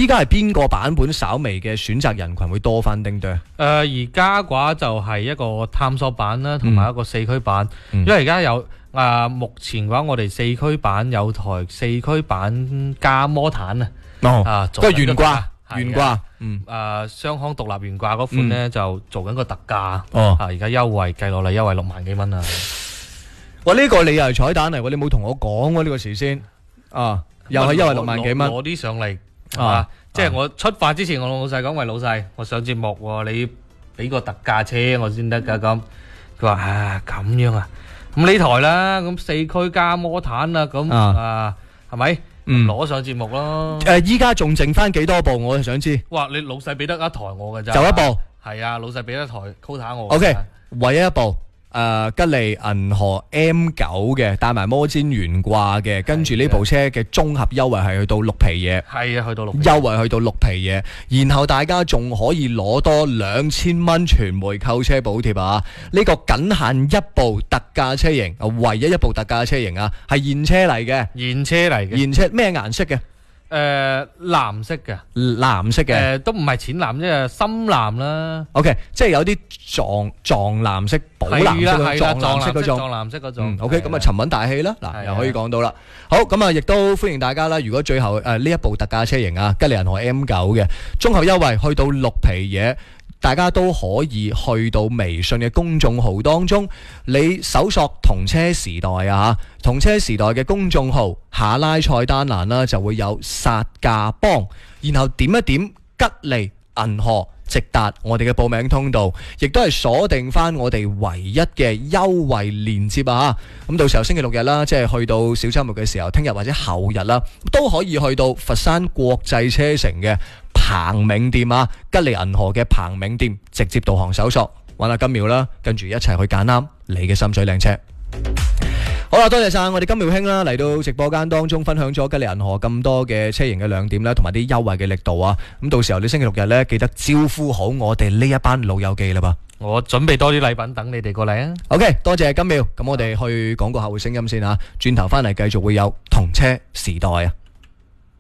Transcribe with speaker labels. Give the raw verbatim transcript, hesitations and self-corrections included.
Speaker 1: 家係邊個版本稍微嘅選擇人群會多翻丁多？誒，
Speaker 2: 而家嘅話就係一個探索版啦，同埋一個四驅版。嗯、因為而家有啊、呃，目前嘅話我哋四驅版有台四驅版加摩坦啊，
Speaker 1: 哦，
Speaker 2: 啊，
Speaker 1: 都係懸掛。懸掛，嗯，
Speaker 2: 誒雙腔獨立懸掛嗰款咧就做緊個特價，
Speaker 1: 哦，
Speaker 2: 啊而家優惠計落嚟優惠六萬幾蚊啊！
Speaker 1: 哇，呢個你又係彩蛋嚟喎，你冇同我講喎呢個事先，啊，又係優惠六萬幾蚊，
Speaker 2: 攞啲上嚟啊！即係我出發之前，我老細講，喂老細，我上節目喎，你俾個特價車我先得㗎咁。佢話啊咁樣啊，咁呢台啦，咁四驅加摩坦啊，咁啊係咪？嗯，攞上節目咯。
Speaker 1: 誒，依家仲剩翻幾多部？我就想知。
Speaker 2: 哇，你老細俾得一台我㗎咋？
Speaker 1: 就一部。
Speaker 2: 係啊，老細俾一台 quota 我。
Speaker 1: O K，唯一一部誒吉利銀河 M 九嘅，帶埋摩氈懸掛嘅，跟住呢部車嘅綜合優惠係去到六皮嘢。
Speaker 2: 係啊，去到六。
Speaker 1: 優惠去到六皮嘢，然後大家仲可以攞多兩千蚊全枚購車補貼啊！呢、這個僅限一部特價車型，唯一一部特價車型啊，係現車嚟嘅。
Speaker 2: 現車嚟嘅。
Speaker 1: 現車咩顏色嘅？
Speaker 2: 誒、呃，藍色嘅，
Speaker 1: 藍色嘅，誒、
Speaker 2: 呃，都唔係淺藍，即係深藍啦。
Speaker 1: OK， 即係有啲撞撞藍色、寶藍色、撞藍色嗰種。
Speaker 2: 撞藍色嗰種。
Speaker 1: 嗯、OK， 咁啊，沉穩大氣啦，嗱，又可以講到啦。好，咁啊，亦都歡迎大家啦。如果最後誒呢、呃、一部特價車型啊，吉利銀河 M 九嘅綜合優惠去到六皮嘢。大家都可以去到微信嘅公眾號當中，你搜索同車時代啊，同車時代嘅公眾號下拉菜單欄啦，就會有殺價幫，然後點一點吉利銀河，直達我哋嘅報名通道，亦都係鎖定翻我哋唯一嘅優惠鏈接啊！咁到時候星期六日啦，即係去到小週末嘅時候，聽日或者後日啦，都可以去到佛山國際車城嘅鵬銘店啊，吉利銀河嘅鵬銘店，直接導航搜索，揾下金苗啦，跟住一齊去揀啱你嘅心水靚車。好啦，多謝晒我哋金苗兄啦，嚟到直播間當中分享咗吉利銀河咁多嘅車型嘅亮點啦，同埋啲優惠嘅力度啊！咁到時候你星期六日呢，記得招呼好我哋呢一班老友記啦噃。
Speaker 2: 我準備多啲禮品等你哋過嚟啊
Speaker 1: ！OK， 多謝金苗，咁我哋去講個客戶聲音先啊，轉頭翻嚟繼續會有同車時代啊！